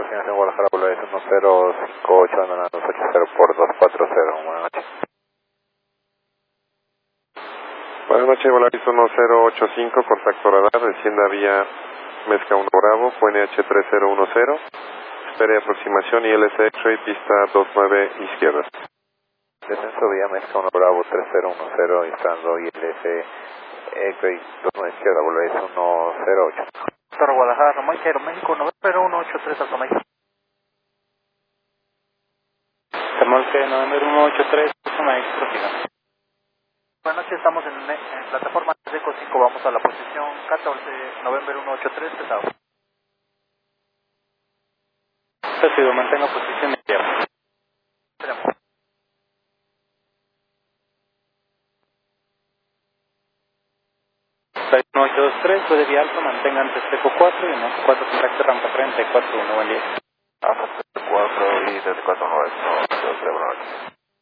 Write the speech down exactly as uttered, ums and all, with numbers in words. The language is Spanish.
en Guadalajara, Volaris uno cero cinco ocho, Andaluz ocho cero por dos cuatro cero, buenas noches. Buenas noches, Volaris uno cero ocho cinco, contacto radar, descienda vía Mezca uno Bravo, Q N H tres cero uno cero, espere aproximación I L C X-Ray, pista dos nueve izquierda. Descenso vía Mezca uno Bravo tres cero uno cero, instando I L C X-Ray dos nueve izquierda, Volaris uno cero ocho. Para Guadalajara, Romay Cairo, México, noventa uno ocho tres, Alto México. Temolque, November uno ocho tres, Alto México, proxiga. Buenas noches, estamos en, en plataforma Seco cinco, vamos a la posición catorce, November uno ocho tres, pesado. Recibo, mantenga posición izquierda. Tenemos. uno ocho dos tres, puede vía alto, mantenga antes Seco cuatro y uno cuatro, contacto rampa treinta y cuatro uno, buen día. Alfa cuatro y treinta y cuatro, no, es no, buenas noches.